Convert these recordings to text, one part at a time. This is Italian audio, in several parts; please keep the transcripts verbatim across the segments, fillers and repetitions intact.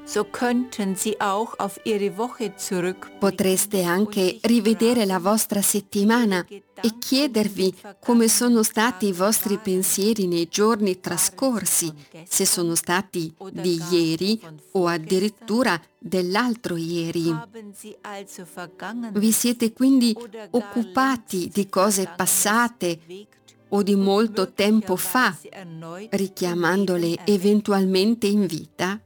So könnten Sie auch auf Ihre Woche zurückblicken. Potreste anche rivedere la vostra settimana e chiedervi come sono stati i vostri pensieri nei giorni trascorsi, se sono stati di ieri o addirittura dell'altro ieri. Vi siete quindi occupati di cose passate o di molto tempo fa, richiamandole eventualmente in vita?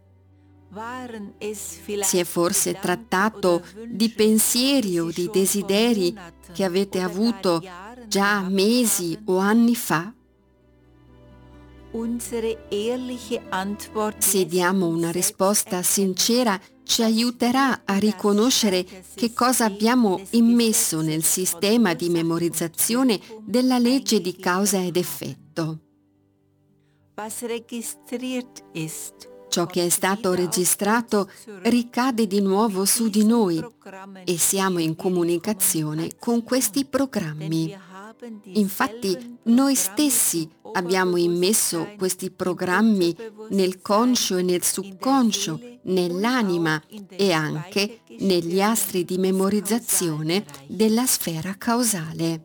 Si è forse trattato di pensieri o di desideri che avete avuto già mesi o anni fa? Se diamo una risposta sincera, ci aiuterà a riconoscere che cosa abbiamo immesso nel sistema di memorizzazione della legge di causa ed effetto. Ciò che è stato registrato ricade di nuovo su di noi e siamo in comunicazione con questi programmi. Infatti, noi stessi abbiamo immesso questi programmi nel conscio e nel subconscio, nell'anima e anche negli astri di memorizzazione della sfera causale.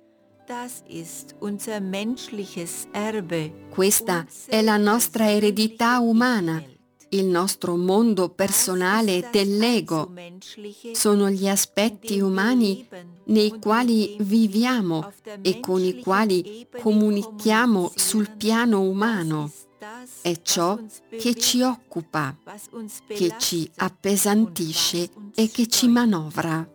Questa è la nostra eredità umana, il nostro mondo personale dell'ego. Sono gli aspetti umani nei quali viviamo e con i quali comunichiamo sul piano umano. È ciò che ci occupa, che ci appesantisce e che ci manovra.